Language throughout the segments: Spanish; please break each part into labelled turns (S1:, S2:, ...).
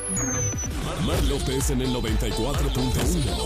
S1: Mar López en el 94.1.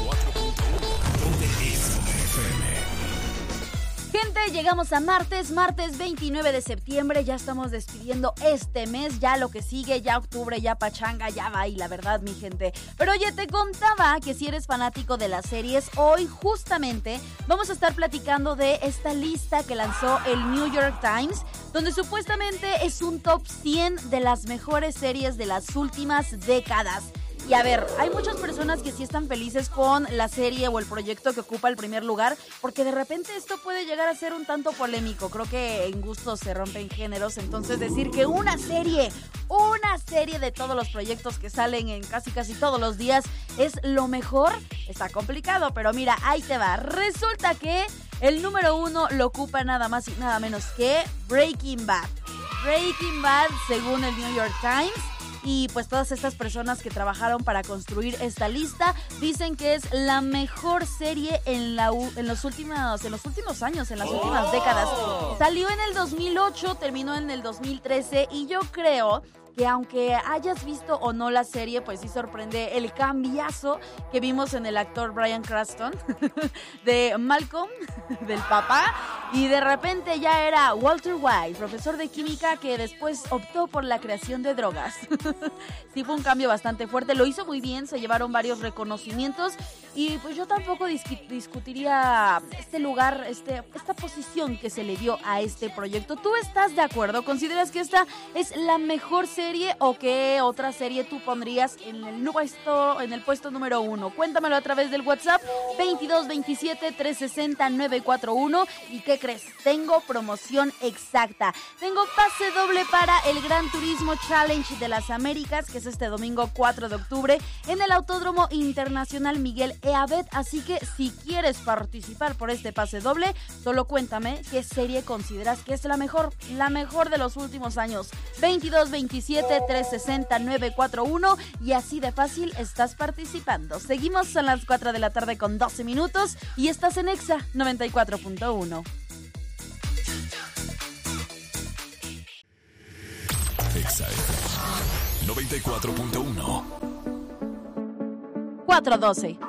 S2: Gente, llegamos a martes 29 de septiembre, ya estamos despidiendo este mes, ya lo que sigue, ya octubre, ya pachanga, ya baila, ¿verdad, mi gente? Pero oye, te contaba que si eres fanático de las series, hoy justamente vamos a estar platicando de esta lista que lanzó el New York Times, donde supuestamente es un top 100 de las mejores series de las últimas décadas. Y a ver, hay muchas personas que sí están felices con la serie o el proyecto que ocupa el primer lugar, porque de repente esto puede llegar a ser un tanto polémico. Creo que en gustos se rompen géneros, entonces decir que una serie de todos los proyectos que salen en casi todos los días es lo mejor, está complicado, pero mira, ahí te va. Resulta que el número 1 lo ocupa nada más y nada menos que Breaking Bad. Breaking Bad, según el New York Times. Y pues todas estas personas que trabajaron para construir esta lista dicen que es la mejor serie en los últimos años, en las últimas décadas. Salió en el 2008, terminó en el 2013 y yo creo que aunque hayas visto o no la serie, pues sí sorprende el cambiazo que vimos en el actor Bryan Cranston de Malcolm, del papá, y de repente ya era Walter White, profesor de química que después optó por la creación de drogas. Sí fue un cambio bastante fuerte, lo hizo muy bien, se llevaron varios reconocimientos y pues yo tampoco discutiría este lugar, esta posición que se le dio a este proyecto. ¿Tú estás de acuerdo? ¿Consideras que esta es la mejor serie o qué otra serie tú pondrías en el puesto número 1? Cuéntamelo a través del WhatsApp 2227-360-941. ¿Y qué crees? Tengo promoción exacta. Tengo pase doble para el Gran Turismo Challenge de las Américas, que es este domingo 4 de octubre en el Autódromo Internacional Miguel Eabet. Así que si quieres participar por este pase doble, solo cuéntame qué serie consideras que es la mejor de los últimos años. 2227-360-941 y así de fácil estás participando. Seguimos, son las 4 de la tarde con 12 minutos y estás en Exa 94.1.
S1: Exa 94.1.
S2: 4:12.